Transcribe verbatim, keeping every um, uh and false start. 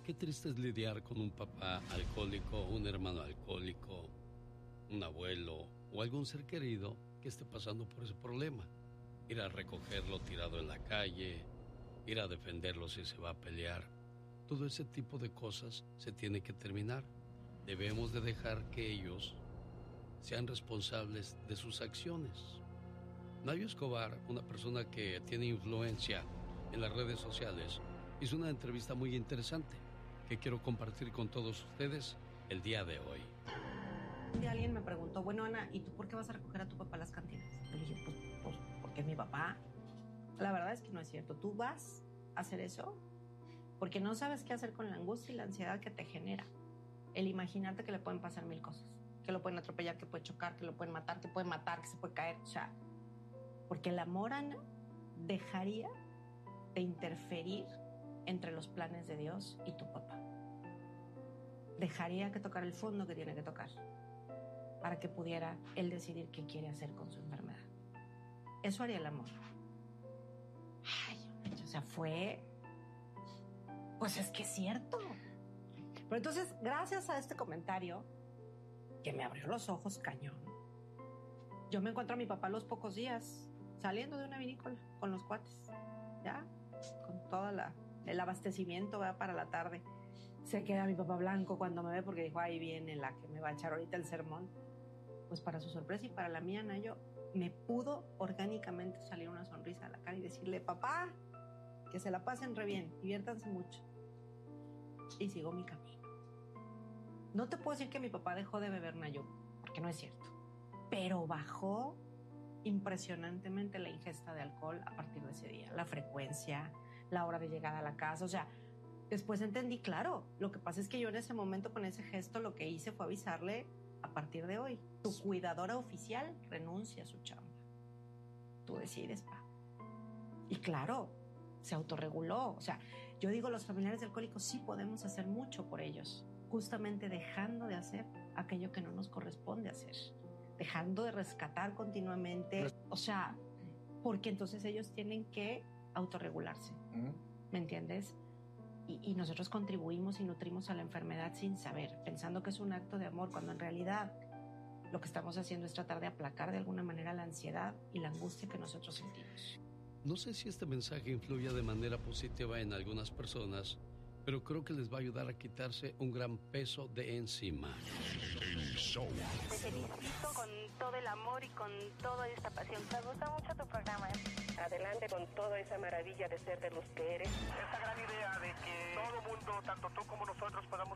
Qué triste es lidiar con un papá alcohólico, un hermano alcohólico, un abuelo o algún ser querido que esté pasando por ese problema. Ir a recogerlo tirado en la calle, ir a defenderlo si se va a pelear. Todo ese tipo de cosas se tiene que terminar. Debemos de dejar que ellos sean responsables de sus acciones. Nayo Escobar, una persona que tiene influencia en las redes sociales, hizo una entrevista muy interesante que quiero compartir con todos ustedes el día de hoy. Un día alguien me preguntó, bueno, Ana, ¿y tú por qué vas a recoger a tu papá a las cantinas? Yo le dije, pues, pues porque es mi papá. La verdad es que no es cierto. ¿Tú vas a hacer eso? Porque no sabes qué hacer con la angustia y la ansiedad que te genera. El imaginarte que le pueden pasar mil cosas. Que lo pueden atropellar, que puede chocar, que lo pueden matar, que puede matar, que se puede caer. O sea, porque el amor, Ana, dejaría de interferir entre los planes de Dios y tu papá. Dejaría que tocar el fondo que tiene que tocar para que pudiera él decidir qué quiere hacer con su enfermedad. Eso haría el amor. Ay, o sea, fue... Pues es que es cierto. Pero entonces, gracias a este comentario, que me abrió los ojos cañón, yo me encuentro a mi papá los pocos días, saliendo de una vinícola con los cuates, ya, con todo la, el abastecimiento, ¿verdad? Para la tarde. Se queda mi papá blanco cuando me ve porque dijo, ahí viene la que me va a echar ahorita el sermón. Pues para su sorpresa y para la mía, Nayo, me pudo orgánicamente salir una sonrisa a la cara y decirle, papá, que se la pasen re bien, diviértanse mucho. Y sigo mi camino. No te puedo decir que mi papá dejó de beber, Nayo, porque no es cierto. Pero bajó impresionantemente la ingesta de alcohol a partir de ese día. La frecuencia, la hora de llegada a la casa. O sea, después entendí, claro, lo que pasa es que yo en ese momento con ese gesto lo que hice fue avisarle, a partir de hoy, tu cuidadora oficial renuncia a su chamba. Tú decides, pa. Y claro, se autorreguló. O sea, yo digo, los familiares de alcohólicos sí podemos hacer mucho por ellos, justamente dejando de hacer aquello que no nos corresponde hacer, dejando de rescatar continuamente. O sea, porque entonces ellos tienen que autorregularse. ¿Me entiendes? Y, y nosotros contribuimos y nutrimos a la enfermedad sin saber, pensando que es un acto de amor, cuando en realidad lo que estamos haciendo es tratar de aplacar de alguna manera la ansiedad y la angustia que nosotros sentimos. No sé si este mensaje influya de manera positiva en algunas personas, pero creo que les va a ayudar a quitarse un gran peso de encima. El show. Te felicito con todo el amor y con toda esta pasión. Me gusta mucho tu programa. Adelante con toda esa maravilla de ser de los que eres. Esta gran idea de que todo mundo, tanto tú como nosotros, podamos